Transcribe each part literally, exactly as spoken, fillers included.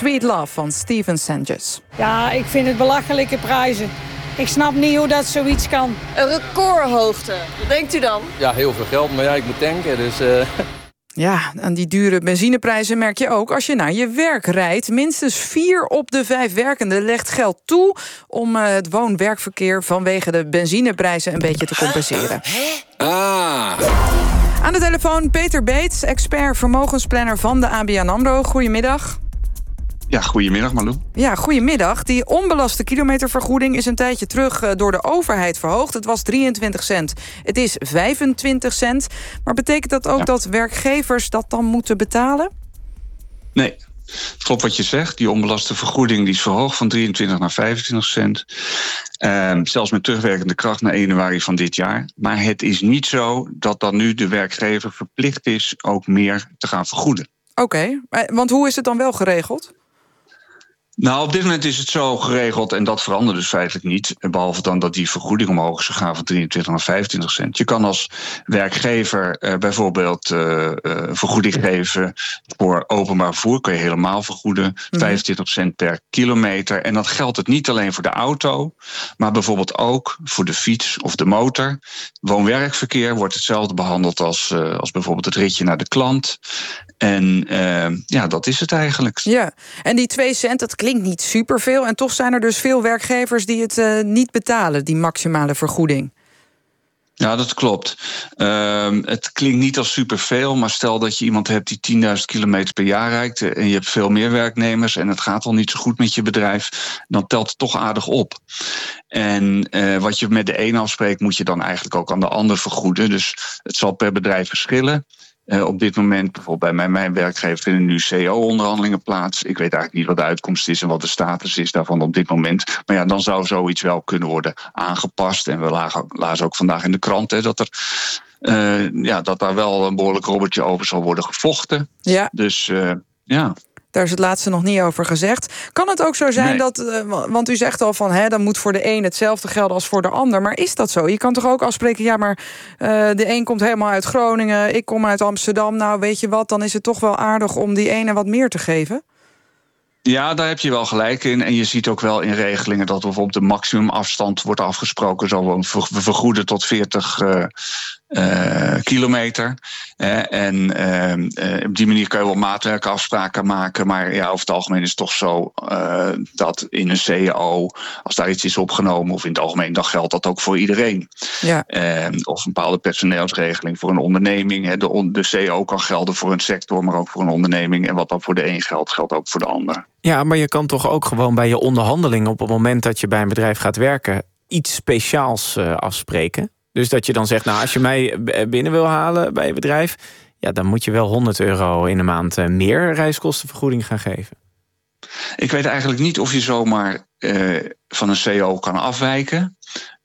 Sweet Love van Steven Sanchez. Ja, ik vind het belachelijke prijzen. Ik snap niet hoe dat zoiets kan. Een recordhoogte. Wat denkt u dan? Ja, heel veel geld, maar ja, ik moet tanken, dus... Uh... Ja, aan die dure benzineprijzen merk je ook als je naar je werk rijdt. Minstens vier op de vijf werkenden legt geld toe om uh, het woon-werkverkeer vanwege de benzineprijzen een beetje te compenseren. Ah. Aan de telefoon Peter Beets, expert vermogensplanner van de A B N AMRO. Goedemiddag. Ja, goedemiddag Malou. Ja, goedemiddag. Die onbelaste kilometervergoeding is een tijdje terug door de overheid verhoogd. Het was drieëntwintig cent. Het is vijfentwintig cent. Maar betekent dat ook ja. dat werkgevers dat dan moeten betalen? Nee. Klopt wat je zegt. Die onbelaste vergoeding die is verhoogd van drieëntwintig naar vijfentwintig cent. Uh, zelfs met terugwerkende kracht naar één januari van dit jaar. Maar het is niet zo dat dan nu de werkgever verplicht is ook meer te gaan vergoeden. Oké, okay. Want hoe is het dan wel geregeld? Nou, op dit moment is het zo geregeld en dat verandert dus feitelijk niet. Behalve dan dat die vergoeding omhoog is gegaan van drieëntwintig naar vijfentwintig cent. Je kan als werkgever uh, bijvoorbeeld uh, uh, vergoeding geven voor openbaar vervoer. Kun je helemaal vergoeden. Mm-hmm. vijfentwintig cent per kilometer. En dan geldt het niet alleen voor de auto, maar bijvoorbeeld ook voor de fiets of de motor. Woon-werkverkeer wordt hetzelfde behandeld als, uh, als bijvoorbeeld het ritje naar de klant. En uh, ja, dat is het eigenlijk. Ja, en die twee cent, dat klinkt niet superveel. En toch zijn er dus veel werkgevers die het uh, niet betalen, die maximale vergoeding. Ja, dat klopt. Uh, het klinkt niet als superveel, maar stel dat je iemand hebt die tienduizend kilometer per jaar rijdt en je hebt veel meer werknemers en het gaat al niet zo goed met je bedrijf, dan telt het toch aardig op. En uh, wat je met de een afspreekt, moet je dan eigenlijk ook aan de ander vergoeden. Dus het zal per bedrijf verschillen. Uh, op dit moment, bijvoorbeeld bij mijn, mijn werkgever, vinden nu C E O-onderhandelingen plaats. Ik weet eigenlijk niet wat de uitkomst is en wat de status is daarvan op dit moment. Maar ja, dan zou zoiets wel kunnen worden aangepast. En we lagen, lazen ook vandaag in de krant hè, dat er uh, ja, dat daar wel een behoorlijk robbertje over zal worden gevochten. Ja. Dus uh, ja. Daar is het laatste nog niet over gezegd. Kan het ook zo zijn nee. dat, uh, want u zegt al van, hè, dan moet voor de een hetzelfde gelden als voor de ander. Maar is dat zo? Je kan toch ook afspreken, ja, maar uh, de een komt helemaal uit Groningen, ik kom uit Amsterdam. Nou, weet je wat, dan is het toch wel aardig om die ene wat meer te geven? Ja, daar heb je wel gelijk in. En je ziet ook wel in regelingen dat bijvoorbeeld de maximumafstand wordt afgesproken. Zo we vergoeden tot veertig uh, uh, kilometer. Uh, en uh, uh, op die manier kun je wel maatwerkafspraken maken. Maar ja, over het algemeen is het toch zo uh, dat in een C E O, als daar iets is opgenomen, of in het algemeen, dan geldt dat ook voor iedereen. Ja. Uh, of een bepaalde personeelsregeling voor een onderneming. Hè. De, on, de C E O kan gelden voor een sector, maar ook voor een onderneming. En wat dan voor de een geldt, geldt ook voor de ander. Ja, maar je kan toch ook gewoon bij je onderhandeling op het moment dat je bij een bedrijf gaat werken iets speciaals uh, afspreken. Dus dat je dan zegt, nou, als je mij binnen wil halen bij je bedrijf, ja, dan moet je wel honderd euro in de maand uh, meer reiskostenvergoeding gaan geven. Ik weet eigenlijk niet of je zomaar uh, van een C E O kan afwijken.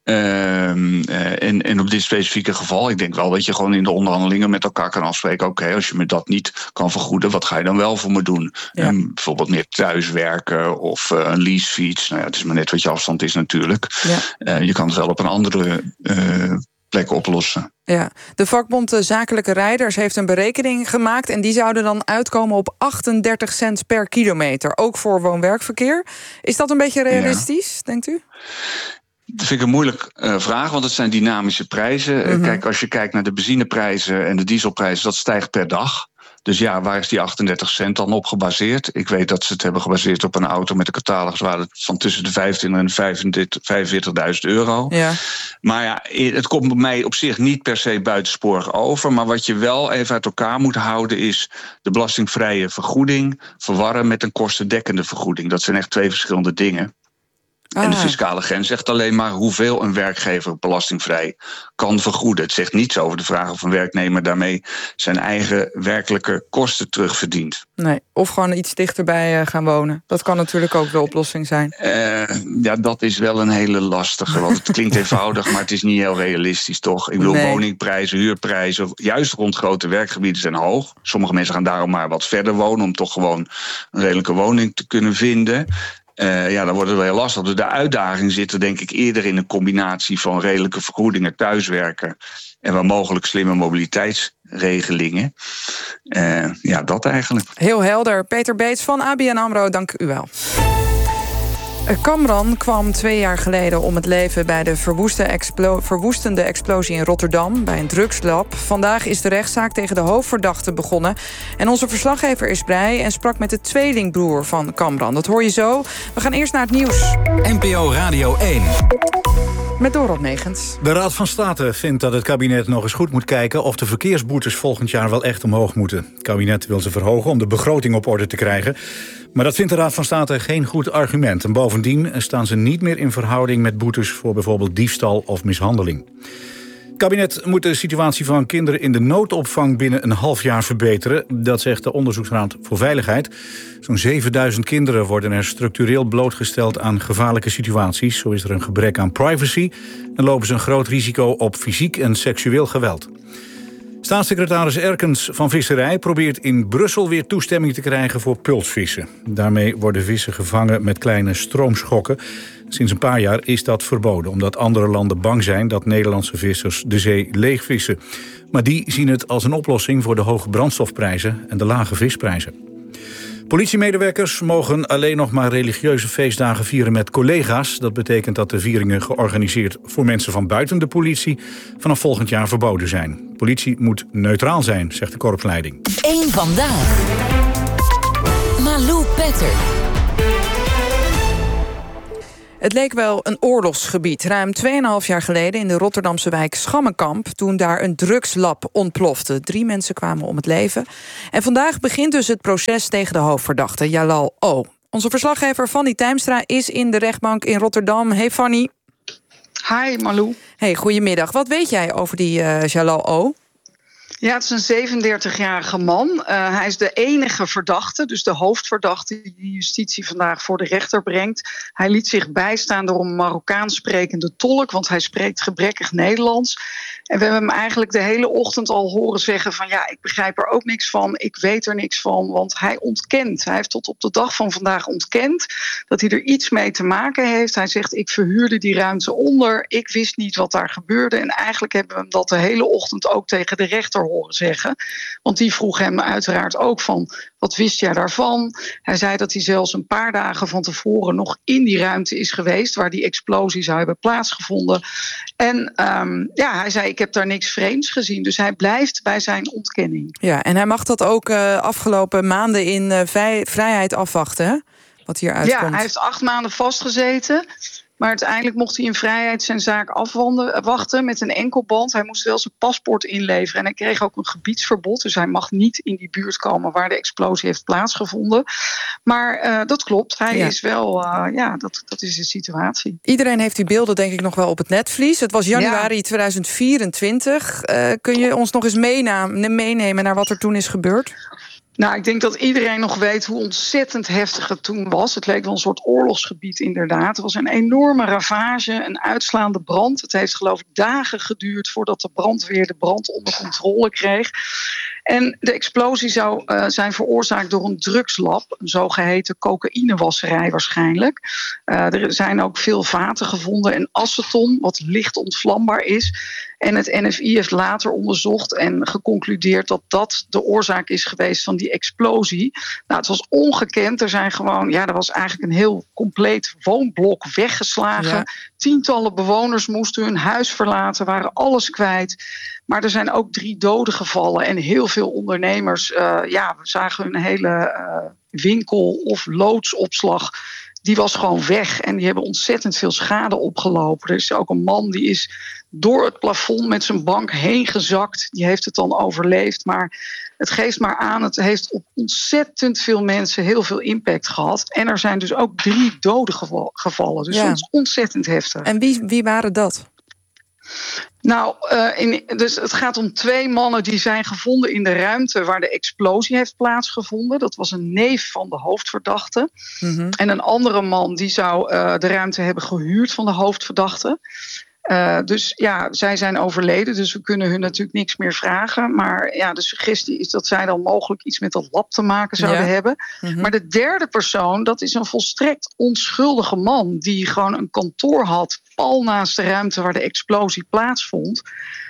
Uh, uh, en, en op dit specifieke geval, ik denk wel dat je gewoon in de onderhandelingen met elkaar kan afspreken. Oké, okay, als je me dat niet kan vergoeden, wat ga je dan wel voor me doen? Ja. Um, bijvoorbeeld meer thuiswerken of uh, een leasefiets. Nou ja, het is maar net wat je afstand is natuurlijk. Ja. Uh, je kan het wel op een andere uh, plek oplossen. Ja, de vakbond Zakelijke Rijders heeft een berekening gemaakt en die zouden dan uitkomen op achtendertig cent per kilometer, ook voor woon-werkverkeer. Is dat een beetje realistisch, ja. denkt u? Dat vind ik een moeilijk uh, vraag, want het zijn dynamische prijzen. Mm-hmm. Kijk, als je kijkt naar de benzineprijzen en de dieselprijzen, dat stijgt per dag. Dus ja, waar is die achtendertig cent dan op gebaseerd? Ik weet dat ze het hebben gebaseerd op een auto met een cataloguswaarde van tussen de vijfentwintig en vijfenveertigduizend euro. Ja. Maar ja, het komt bij mij op zich niet per se buitensporig over. Maar wat je wel even uit elkaar moet houden is de belastingvrije vergoeding verwarren met een kostendekkende vergoeding. Dat zijn echt twee verschillende dingen. Ah. En de fiscale grens zegt alleen maar hoeveel een werkgever belastingvrij kan vergoeden. Het zegt niets over de vraag of een werknemer daarmee zijn eigen werkelijke kosten terugverdient. Nee, of gewoon iets dichterbij gaan wonen. Dat kan natuurlijk ook de oplossing zijn. Uh, ja, dat is wel een hele lastige. Want het klinkt eenvoudig, maar het is niet heel realistisch, toch? Ik bedoel, nee. Woningprijzen, huurprijzen, juist rond grote werkgebieden zijn hoog. Sommige mensen gaan daarom maar wat verder wonen om toch gewoon een redelijke woning te kunnen vinden. Uh, ja, dan wordt het wel heel lastig. Dus de uitdaging zit er denk ik eerder in een combinatie van redelijke vergoedingen, thuiswerken en waar mogelijk slimme mobiliteits regelingen. Uh, ja, dat eigenlijk. Heel helder. Peter Beets van A B N AMRO, dank u wel. Kamran kwam twee jaar geleden om het leven bij de explo- verwoestende explosie in Rotterdam, bij een drugslab. Vandaag is de rechtszaak tegen de hoofdverdachte begonnen. En onze verslaggever is bij en sprak met de tweelingbroer van Kamran. Dat hoor je zo. We gaan eerst naar het nieuws. N P O Radio één. Met Dorot Negens. De Raad van State vindt dat het kabinet nog eens goed moet kijken of de verkeersboetes volgend jaar wel echt omhoog moeten. Het kabinet wil ze verhogen om de begroting op orde te krijgen. Maar dat vindt de Raad van State geen goed argument. En bovendien staan ze niet meer in verhouding met boetes voor bijvoorbeeld diefstal of mishandeling. Het kabinet moet de situatie van kinderen in de noodopvang binnen een half jaar verbeteren. Dat zegt de Onderzoeksraad voor Veiligheid. Zo'n zevenduizend kinderen worden er structureel blootgesteld aan gevaarlijke situaties. Zo is er een gebrek aan privacy en lopen ze een groot risico op fysiek en seksueel geweld. Staatssecretaris Erkens van Visserij probeert in Brussel weer toestemming te krijgen voor pulsvissen. Daarmee worden vissen gevangen met kleine stroomschokken. Sinds een paar jaar is dat verboden, omdat andere landen bang zijn dat Nederlandse vissers de zee leegvissen. Maar die zien het als een oplossing voor de hoge brandstofprijzen en de lage visprijzen. Politiemedewerkers mogen alleen nog maar religieuze feestdagen vieren met collega's. Dat betekent dat de vieringen georganiseerd voor mensen van buiten de politie vanaf volgend jaar verboden zijn. Politie moet neutraal zijn, zegt de korpsleiding. Eén vandaag. Malou Petter. Het leek wel een oorlogsgebied. Ruim tweeënhalf jaar geleden in de Rotterdamse wijk Schammenkamp, toen daar een drugslab ontplofte. Drie mensen kwamen om het leven. En vandaag begint dus het proces tegen de hoofdverdachte, Jalal O. Onze verslaggever Fanny Tijmstra is in de rechtbank in Rotterdam. Hey Fanny. Hi Malou. Hey, goedemiddag. Wat weet jij over die uh, Jalal O? Ja, het is een zevenendertigjarige man. Uh, hij is de enige verdachte, dus de hoofdverdachte die justitie vandaag voor de rechter brengt. Hij liet zich bijstaan door een Marokkaans sprekende tolk, want hij spreekt gebrekkig Nederlands. En we hebben hem eigenlijk de hele ochtend al horen zeggen van ja, ik begrijp er ook niks van, ik weet er niks van, want hij ontkent. Hij heeft tot op de dag van vandaag ontkend dat hij er iets mee te maken heeft. Hij zegt, ik verhuurde die ruimte onder, ik wist niet wat daar gebeurde. En eigenlijk hebben we hem dat de hele ochtend ook tegen de rechter horen zeggen. Want die vroeg hem uiteraard ook van, wat wist jij daarvan? Hij zei dat hij zelfs een paar dagen van tevoren nog in die ruimte is geweest waar die explosie zou hebben plaatsgevonden. En um, ja, hij zei, ik heb daar niks vreemds gezien. Dus hij blijft bij zijn ontkenning. Ja, en hij mag dat ook uh, afgelopen maanden in uh, vrij, vrijheid afwachten, hè? Wat hier uitkomt. Ja, hij heeft acht maanden vastgezeten. Maar uiteindelijk mocht hij in vrijheid zijn zaak afwachten met een enkelband. Hij moest wel zijn paspoort inleveren en hij kreeg ook een gebiedsverbod. Dus hij mag niet in die buurt komen waar de explosie heeft plaatsgevonden. Maar uh, dat klopt, hij ja. is wel, uh, ja, dat, dat is de situatie. Iedereen heeft die beelden denk ik nog wel op het netvlies. Het was januari ja. tweeduizend vierentwintig. Uh, kun je ons nog eens meenemen, meenemen naar wat er toen is gebeurd? Nou, ik denk dat iedereen nog weet hoe ontzettend heftig het toen was. Het leek wel een soort oorlogsgebied inderdaad. Het was een enorme ravage, een uitslaande brand. Het heeft geloof ik dagen geduurd voordat de brandweer de brand onder controle kreeg. En de explosie zou uh, zijn veroorzaakt door een drugslab, een zogeheten cocaïnewasserij waarschijnlijk. Uh, er zijn ook veel vaten gevonden en aceton, wat licht ontvlambaar is. En het N F I heeft later onderzocht en geconcludeerd dat dat de oorzaak is geweest van die explosie. Nou, het was ongekend. Er zijn gewoon, ja, er was eigenlijk een heel compleet woonblok weggeslagen. Ja. Tientallen bewoners moesten hun huis verlaten, waren alles kwijt. Maar er zijn ook drie doden gevallen en heel veel ondernemers, uh, ja, we zagen hun hele uh, winkel of loodsopslag, die was gewoon weg en die hebben ontzettend veel schade opgelopen. Er is ook een man die is door het plafond met zijn bank heen gezakt. Die heeft het dan overleefd, maar het geeft maar aan, het heeft op ontzettend veel mensen heel veel impact gehad. En er zijn dus ook drie doden gevallen, dus ja. dat is ontzettend heftig. En wie, wie waren dat? Nou, uh, in, dus het gaat om twee mannen die zijn gevonden in de ruimte waar de explosie heeft plaatsgevonden. Dat was een neef van de hoofdverdachte. Mm-hmm. En een andere man die zou uh, de ruimte hebben gehuurd van de hoofdverdachte. Uh, dus ja, zij zijn overleden, dus we kunnen hun natuurlijk niks meer vragen. Maar ja, de suggestie is dat zij dan mogelijk iets met dat lab te maken zouden ja. hebben. Mm-hmm. Maar de derde persoon, dat is een volstrekt onschuldige man die gewoon een kantoor had pal naast de ruimte waar de explosie plaatsvond.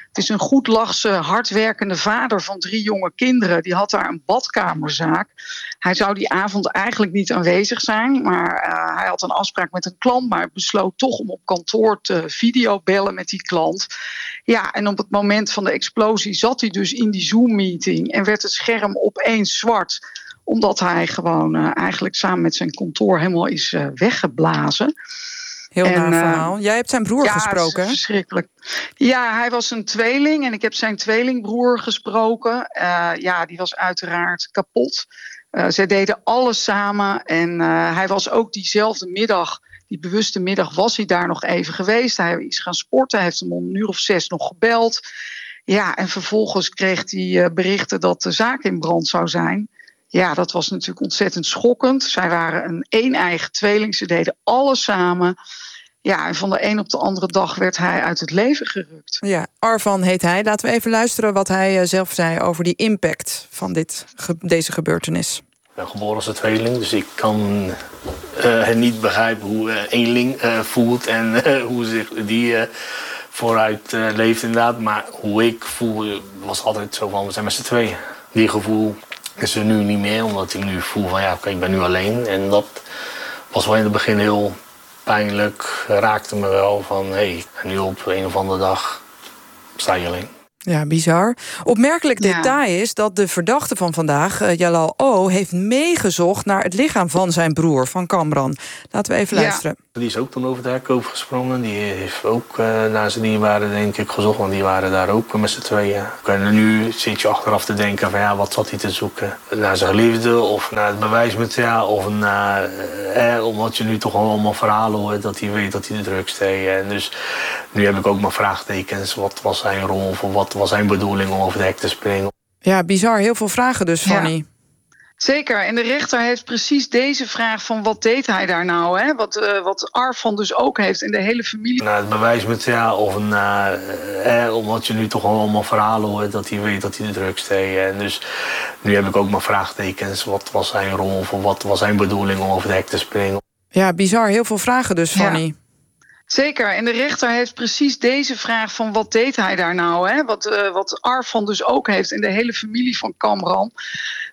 Het is een goedlachse, hardwerkende vader van drie jonge kinderen. Die had daar een badkamerzaak. Hij zou die avond eigenlijk niet aanwezig zijn. Maar uh, hij had een afspraak met een klant. Maar besloot toch om op kantoor te videobellen met die klant. Ja, en op het moment van de explosie zat hij dus in die Zoom-meeting. En werd het scherm opeens zwart. Omdat hij gewoon uh, eigenlijk samen met zijn kantoor helemaal is uh, weggeblazen. Heel naar verhaal. Jij hebt zijn broer ja, gesproken. Ja, verschrikkelijk. Ja, hij was een tweeling en ik heb zijn tweelingbroer gesproken. Uh, ja, die was uiteraard kapot. Uh, zij deden alles samen en uh, hij was ook diezelfde middag, die bewuste middag, was hij daar nog even geweest. Hij is gaan sporten, hij heeft hem om een uur of zes nog gebeld. Ja, en vervolgens kreeg hij uh, berichten dat de zaak in brand zou zijn. Ja, dat was natuurlijk ontzettend schokkend. Zij waren een een-eigen tweeling. Ze deden alles samen. Ja, en van de een op de andere dag werd hij uit het leven gerukt. Ja, Arvan heet hij. Laten we even luisteren wat hij zelf zei over die impact van dit, deze gebeurtenis. Ik ben geboren als een tweeling, dus ik kan uh, niet begrijpen hoe uh, eenling uh, voelt en uh, hoe zich die uh, vooruit uh, leeft inderdaad. Maar hoe ik voel was altijd zo van, we zijn met z'n tweeën. Die gevoel is er nu niet meer, omdat ik nu voel van ja, oké, ik ben nu alleen. En dat was wel in het begin heel pijnlijk, raakte me wel van hé, hey, en nu op een of andere dag sta je alleen. Ja, bizar. Opmerkelijk Ja. detail is dat de verdachte van vandaag, uh, Jalal O, heeft meegezocht naar het lichaam van zijn broer, van Kamran. Laten we even Ja. luisteren. Die is ook toen over het hek over gesprongen. Die heeft ook uh, naar zijn dierbaren denk ik gezocht, want die waren daar ook met z'n tweeën. En nu zit je achteraf te denken van ja, wat zat hij te zoeken? Naar zijn geliefde of naar het bewijsmateriaal of naar, eh, omdat je nu toch allemaal verhalen hoort dat hij weet dat hij de drugs deed. En dus nu heb ik ook mijn vraagtekens. Wat was zijn rol of wat was zijn bedoeling om over het hek te springen? Ja, bizar. Heel veel vragen dus, Fanny. Ja. Zeker, en de rechter heeft precies deze vraag van wat deed hij daar nou? Hè? Wat, uh, wat Arfan dus ook heeft en de hele familie. Naar het bewijsmateriaal of naar, eh, omdat je nu toch allemaal verhalen hoort dat hij weet dat hij de drugs deed. En dus nu heb ik ook mijn vraagtekens. Wat was zijn rol of wat was zijn bedoeling om over het hek te springen? Ja, bizar. Heel veel vragen dus, Fanny. Ja. Zeker, en de rechter heeft precies deze vraag van wat deed hij daar nou? Hè? Wat, uh, wat Arfan dus ook heeft en de hele familie van Kamran.